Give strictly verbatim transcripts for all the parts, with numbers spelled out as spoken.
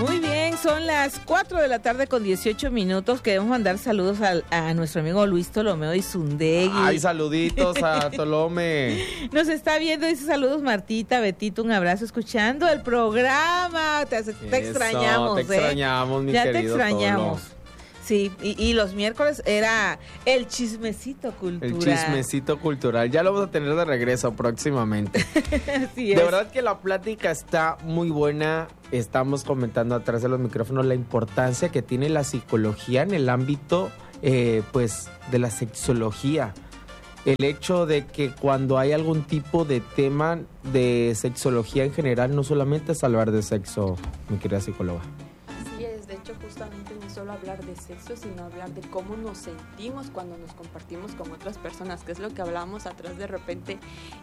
Muy bien, son las cuatro de la tarde con dieciocho minutos. Queremos mandar saludos a, a nuestro amigo Luis Tolomeo Izundegui. Ay, saluditos a Tolome. Nos está viendo, dice saludos Martita, Betito, un abrazo, escuchando el programa. Te, te Eso, extrañamos, te ¿eh? extrañamos, mi ya querido te extrañamos. Tolo. Sí, y, y los miércoles era el chismecito cultural. El chismecito cultural. Ya lo vamos a tener de regreso próximamente. Así es. De verdad que la plática está muy buena. Estamos comentando atrás de los micrófonos la importancia que tiene la psicología en el ámbito eh, pues de la sexología. El hecho de que cuando hay algún tipo de tema de sexología en general, no solamente es hablar de sexo, mi querida psicóloga. Así es, de hecho justamente no es solo hablar de sexo, sino hablar de cómo nos sentimos cuando nos compartimos con otras personas, que es lo que hablábamos atrás. De repente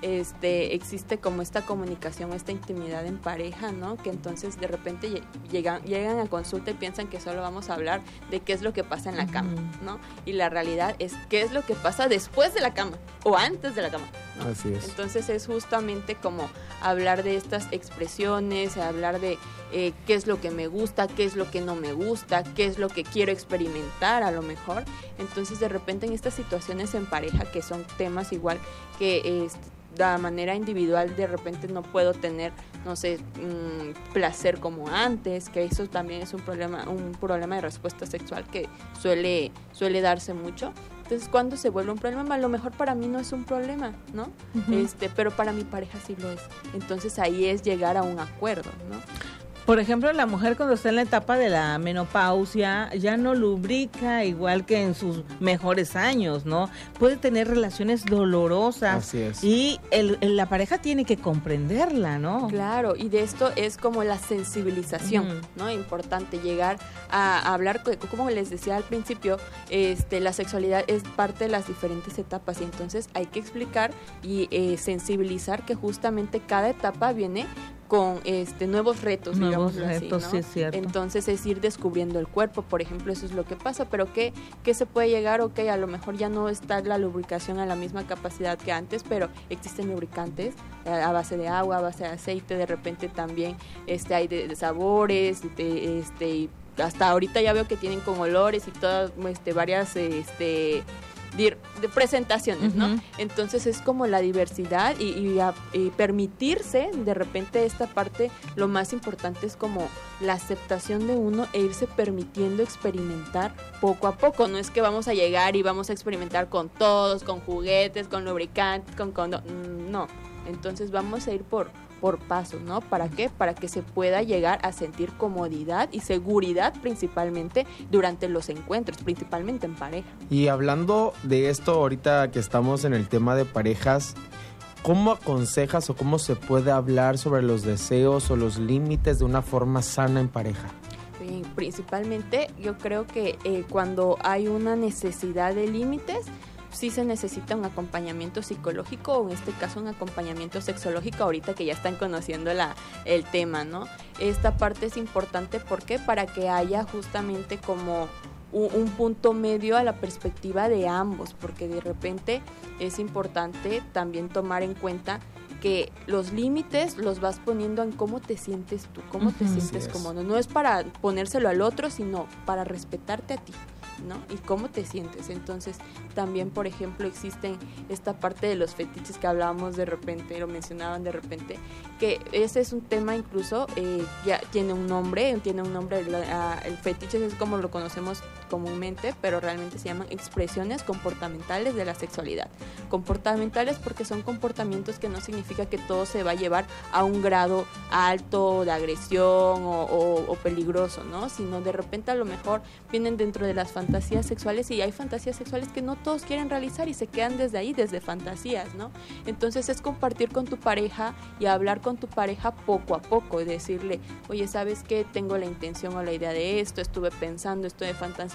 este, existe como esta comunicación, esta intimidad en pareja, ¿no? Que entonces de repente llegan, llegan a consulta y piensan que solo vamos a hablar de qué es lo que pasa en la cama, ¿no? Y la realidad es qué es lo que pasa después de la cama o antes de la cama, ¿no? Así es. Entonces es justamente como hablar de estas expresiones, hablar de eh, qué es lo que me gusta, qué es lo que no me gusta, qué es lo que quiero experimentar a lo mejor. Entonces de repente en estas situaciones en pareja, que son temas igual que es, de manera individual de repente no puedo tener, no sé, mmm, placer como antes, que eso también es un problema, un problema de respuesta sexual que suele, suele darse mucho. Entonces, cuando se vuelve un problema, a lo mejor para mí no es un problema, ¿no? Uh-huh. Este, pero para mi pareja sí lo es. Entonces, ahí es llegar a un acuerdo, ¿no? Por ejemplo, la mujer cuando está en la etapa de la menopausia ya no lubrica igual que en sus mejores años, ¿no? Puede tener relaciones dolorosas. Así es. Y el, el, la pareja tiene que comprenderla, ¿no? Claro, y de esto es como la sensibilización, uh-huh. ¿no? Importante llegar a, a hablar, como les decía al principio, este, la sexualidad es parte de las diferentes etapas y entonces hay que explicar y eh, sensibilizar que justamente cada etapa viene con este nuevos retos, nuevos digamos retos, así, ¿no? Sí es cierto. Entonces es ir descubriendo el cuerpo, por ejemplo, eso es lo que pasa, pero ¿qué, qué se puede llegar? Ok, a lo mejor ya no está la lubricación a la misma capacidad que antes, pero existen lubricantes a base de agua, a base de aceite, de repente también este hay de, de sabores, de, este y hasta ahorita ya veo que tienen con olores y todas este varias este De, de presentaciones, ¿no? Uh-huh. Entonces es como la diversidad y, y, a, y permitirse de repente esta parte, lo más importante es como la aceptación de uno e irse permitiendo experimentar poco a poco. No es que vamos a llegar y vamos a experimentar con todos, con juguetes, con lubricantes, con condón, no. Entonces vamos a ir por por pasos, ¿no? ¿Para qué? Para que se pueda llegar a sentir comodidad y seguridad principalmente durante los encuentros, principalmente en pareja. Y hablando de esto, ahorita que estamos en el tema de parejas, ¿cómo aconsejas o cómo se puede hablar sobre los deseos o los límites de una forma sana en pareja? Bien, principalmente yo creo que eh, cuando hay una necesidad de límites, sí se necesita un acompañamiento psicológico o en este caso un acompañamiento sexológico ahorita que ya están conociendo la, el tema, ¿no? Esta parte es importante, ¿por qué? Para que haya justamente como un, un punto medio a la perspectiva de ambos, porque de repente es importante también tomar en cuenta que los límites los vas poniendo en cómo te sientes tú, cómo te uh-huh. sientes cómodo. No es para ponérselo al otro, sino para respetarte a ti, ¿no? Y cómo te sientes. Entonces también, por ejemplo, existen esta parte de los fetiches que hablábamos de repente, lo mencionaban de repente, que ese es un tema incluso eh, ya tiene un nombre, tiene un nombre, la, el fetiche es como lo conocemos comúnmente, pero realmente se llaman expresiones comportamentales de la sexualidad. Comportamentales porque son comportamientos que no significa que todo se va a llevar a un grado alto de agresión o, o, o peligroso, ¿no? Sino de repente a lo mejor vienen dentro de las fantasías sexuales y hay fantasías sexuales que no todos quieren realizar y se quedan desde ahí, desde fantasías, ¿no? Entonces es compartir con tu pareja y hablar con tu pareja poco a poco y decirle, oye, ¿sabes qué? Tengo la intención o la idea de esto, estuve pensando, estuve fantaseando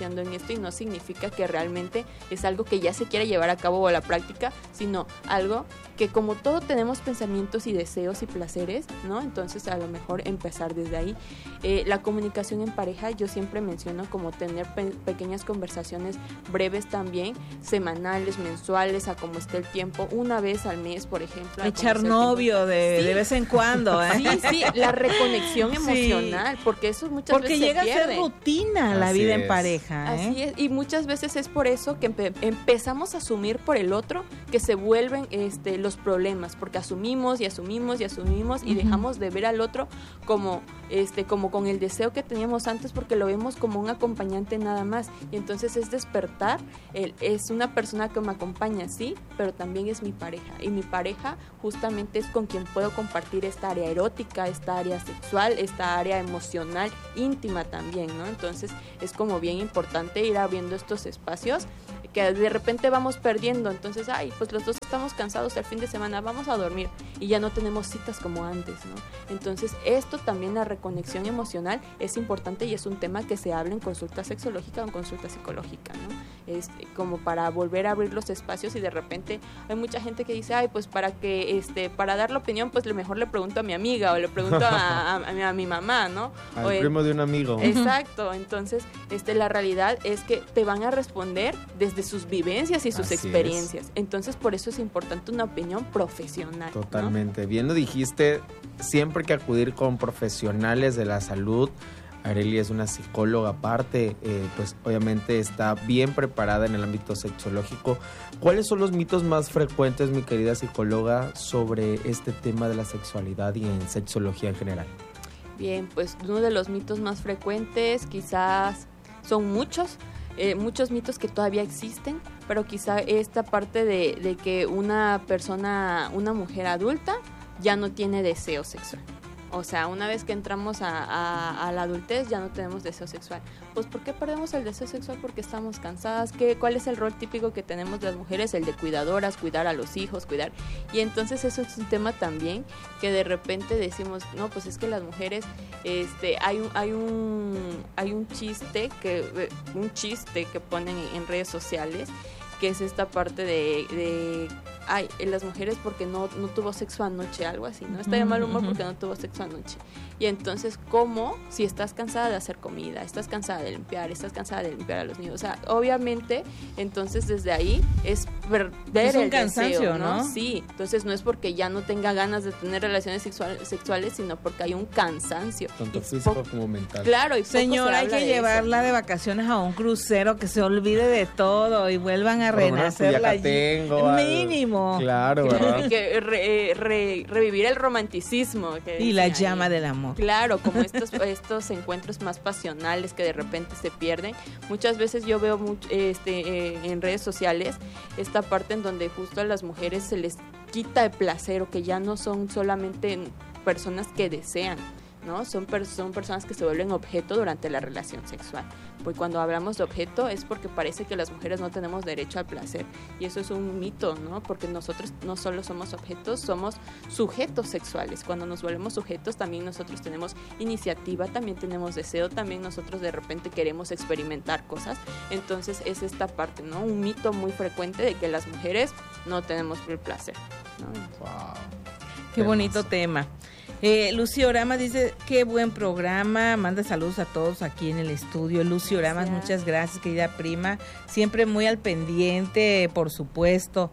iniciando en esto y no significa que realmente es algo que ya se quiere llevar a cabo o a la práctica, sino algo que como todo tenemos pensamientos y deseos y placeres, ¿no? Entonces a lo mejor empezar desde ahí. Eh, la comunicación en pareja yo siempre menciono como tener pe- pequeñas conversaciones breves también, semanales, mensuales, a como esté el tiempo, una vez al mes, por ejemplo. Echar novio de, sí. de vez en cuando, ¿eh? Sí, sí, la reconexión emocional, sí. porque eso muchas porque veces llega se pierde. a ser rutina la Así vida es. en pareja, ¿eh? Así es, y muchas veces es por eso que empe- empezamos a asumir por el otro que se vuelven este, los problemas, porque asumimos y asumimos y asumimos y uh-huh. dejamos de ver al otro como, este, como con el deseo que teníamos antes, porque lo vemos como un acompañante nada más, y entonces es despertar, el, es una persona que me acompaña, sí, pero también es mi pareja, y mi pareja justamente es con quien puedo compartir esta área erótica, esta área sexual, esta área emocional, íntima también, ¿no? Entonces es como bien importante ir abriendo estos espacios que de repente vamos perdiendo, entonces, ay, pues los dos estamos cansados el fin de semana, vamos a dormir y ya no tenemos citas como antes, ¿no? Entonces esto también, la reconexión emocional es importante y es un tema que se habla en consulta sexológica o en consulta psicológica, ¿no? Es como para volver a abrir los espacios, y de repente hay mucha gente que dice, ay, pues para que, este, para dar la opinión, pues mejor le pregunto a mi amiga o le pregunto a, a, a, mi, a mi mamá, ¿no? Al o el, primo de un amigo. Exacto, entonces este, la realidad es que te van a responder desde sus vivencias y sus Así experiencias. Es. Entonces por eso es importante una opinión profesional. Totalmente. ¿no? Bien lo dijiste, siempre hay que acudir con profesionales de la salud. Arely es una psicóloga aparte, eh, pues obviamente está bien preparada en el ámbito sexológico. ¿Cuáles son los mitos más frecuentes, mi querida psicóloga, sobre este tema de la sexualidad y en sexología en general? Bien, pues uno de los mitos más frecuentes, quizás son muchos, eh, muchos mitos que todavía existen, pero quizá esta parte de, de que una persona, una mujer adulta, ya no tiene deseo sexual. O sea, una vez que entramos a, a, a la adultez ya no tenemos deseo sexual. Pues ¿por qué perdemos el deseo sexual? Porque estamos cansadas. ¿Qué, ¿Cuál es el rol típico que tenemos las mujeres? El de cuidadoras, cuidar a los hijos, cuidar. Y entonces eso es un tema también que de repente decimos, no, pues es que las mujeres, este, hay un, hay un, hay un chiste que, un chiste que ponen en redes sociales, que es esta parte de, de ay, las mujeres porque no, no tuvo sexo anoche, algo así, ¿no? Está de mal humor porque no tuvo sexo anoche. Y entonces, ¿cómo? Si estás cansada de hacer comida, estás cansada de limpiar, estás cansada de limpiar a los niños. O sea, obviamente, entonces desde ahí es perder es un el cansancio, deseo, ¿no? ¿no? Sí, entonces no es porque ya no tenga ganas de tener relaciones sexual, sexuales, sino porque hay un cansancio. Tanto y físico po- como mental. Claro, y poco Señor, se hay habla que de llevarla eso. de vacaciones a un crucero, que se olvide de todo y vuelvan a renacerla allí. Tengo mínimo. Claro, ¿verdad? Que re, re, revivir el romanticismo. Que Y la dicen ahí. llama del amor. Claro, como estos, estos encuentros más pasionales que de repente se pierden. Muchas veces yo veo mucho, este, eh, en redes sociales esta parte en donde justo a las mujeres se les quita el placer, o que ya no son solamente personas que desean, ¿no? Son, per- son personas que se vuelven objeto durante la relación sexual. Porque cuando hablamos de objeto es porque parece que las mujeres no tenemos derecho al placer. Y eso es un mito, ¿no? Porque nosotros no solo somos objetos, somos sujetos sexuales. Cuando nos volvemos sujetos, también nosotros tenemos iniciativa, también tenemos deseo, también nosotros de repente queremos experimentar cosas. Entonces es esta parte, ¿no? Un mito muy frecuente de que las mujeres no tenemos el placer, ¿no? Wow. Qué bonito Hermoso. tema. Eh, Lucio Oramas dice, qué buen programa, manda saludos a todos aquí en el estudio. Lucio Oramas, Gracias. muchas gracias, querida prima, siempre muy al pendiente, por supuesto,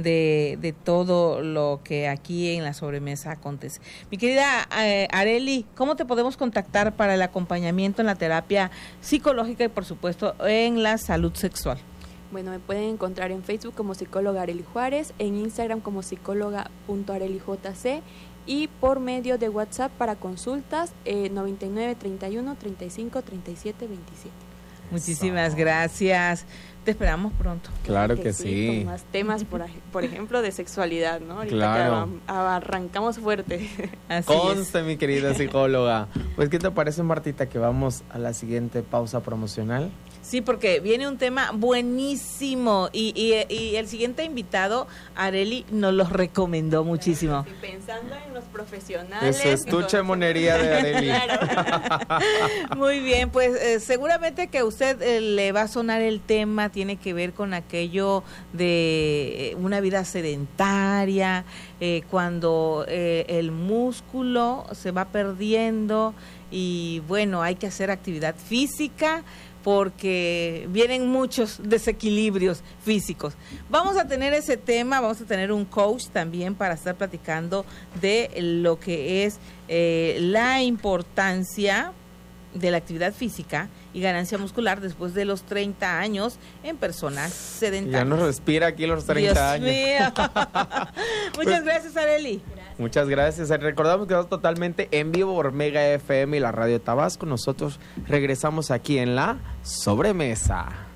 de, de todo lo que aquí en la sobremesa acontece. Mi querida eh, Arely, ¿cómo te podemos contactar para el acompañamiento en la terapia psicológica y por supuesto en la salud sexual? Bueno, me pueden encontrar en Facebook como psicóloga Arely Juárez, en Instagram como psicóloga punto arely j c, y por medio de WhatsApp para consultas eh, noventa y nueve, treinta y uno, treinta y cinco, treinta y siete, veintisiete. Muchísimas gracias. Te esperamos pronto. Claro que, que sí, sí. Con más temas, por, por ejemplo, de sexualidad, ¿no? Ahorita claro. que arrancamos fuerte. Así Conste, es. Mi querida psicóloga. Pues, ¿qué te parece, Martita, que vamos a la siguiente pausa promocional? Sí, porque viene un tema buenísimo y, y, y el siguiente invitado, Arely, nos los recomendó muchísimo. Sí, pensando en los profesionales. Ese estuche de monería de Arely. Claro. Muy bien, pues eh, seguramente que a usted eh, le va a sonar el tema, tiene que ver con aquello de una vida sedentaria, eh, cuando eh, el músculo se va perdiendo y bueno, hay que hacer actividad física, porque vienen muchos desequilibrios físicos. Vamos a tener ese tema, vamos a tener un coach también para estar platicando de lo que es eh, la importancia de la actividad física y ganancia muscular después de los treinta años en personas sedentarias. Ya no respira aquí los treinta Dios años. Mío. Muchas gracias, Arely. Muchas gracias. Recordamos que estamos totalmente en vivo por Mega F M y la Radio Tabasco. Nosotros regresamos aquí en la Sobremesa.